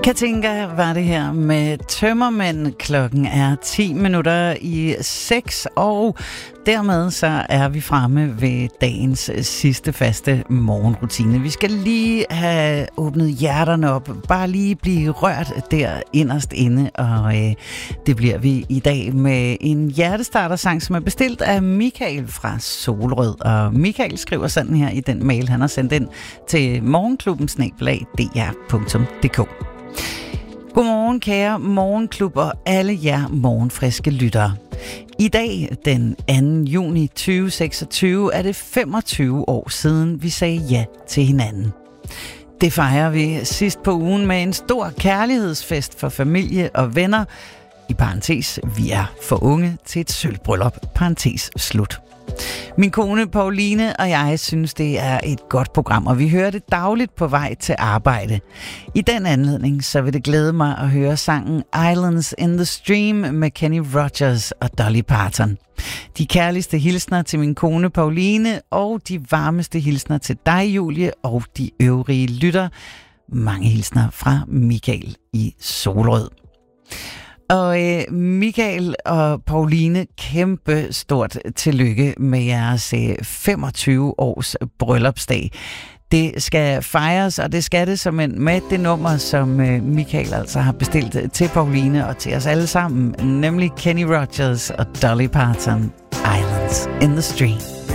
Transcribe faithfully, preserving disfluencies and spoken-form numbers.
Katinka var det her med Tømmermænd. Klokken er ti minutter i seks, og dermed så er vi fremme ved dagens sidste faste morgenrutine. Vi skal lige have åbnet hjerterne op, bare lige blive rørt der inderst inde, og øh, det bliver vi i dag med en hjertestartersang, som er bestilt af Michael fra Solrød. Og Michael skriver sådan her i den mail, han har sendt ind til morgenklubben snabel-a d r punktum d k. Godmorgen, kære morgenklub og alle jer morgenfriske lyttere. I dag, den anden juni tyve seksogtyve, er det femogtyve år siden, vi sagde ja til hinanden. Det fejrer vi sidst på ugen med en stor kærlighedsfest for familie og venner. I parentes, vi er for unge til et sølvbryllup. Parentes slut. Min kone Pauline og jeg synes, det er et godt program, og vi hører det dagligt på vej til arbejde. I den anledning så vil det glæde mig at høre sangen Islands in the Stream med Kenny Rogers og Dolly Parton. De kærligste hilsner til min kone Pauline, og de varmeste hilsner til dig, Julie, og de øvrige lytter. Mange hilsner fra Michael i Solrød. Og øh, Michael og Pauline, kæmpe stort tillykke med jeres øh, femogtyve års bryllupsdag. Det skal fejres, og det skal det som en med det nummer, som øh, Michael altså har bestilt til Pauline og til os alle sammen, nemlig Kenny Rogers og Dolly Parton, Islands in the Stream.